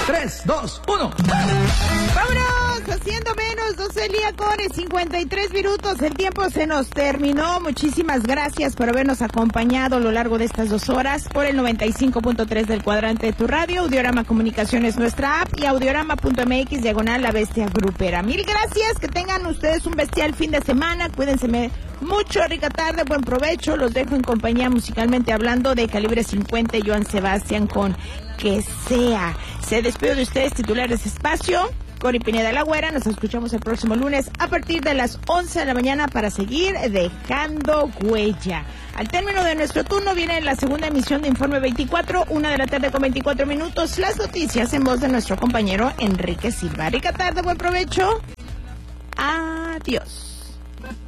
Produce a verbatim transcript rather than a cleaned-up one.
tres, dos, uno. Vámonos, haciendo menos, doce del día con cincuenta y tres minutos. El tiempo se nos terminó. Muchísimas gracias por habernos acompañado a lo largo de estas dos horas por el noventa y cinco punto tres del cuadrante de tu radio. Audiorama Comunicaciones, nuestra app, y audiorama punto m x diagonal la bestia grupera. Mil gracias, que tengan ustedes un bestial fin de semana. Cuídense mucho, rica tarde, buen provecho. Los dejo en compañía, musicalmente hablando, de Calibre cincuenta y Joan Sebastián con Que Sea. Se despido de ustedes, titulares de espacio, Cori Pineda La Güera. Nos escuchamos el próximo lunes a partir de las once de la mañana para seguir dejando huella. Al término de nuestro turno viene la segunda emisión de Informe veinticuatro, una de la tarde con veinticuatro minutos. Las noticias en voz de nuestro compañero Enrique Silva. Rica tarde, buen provecho. Adiós.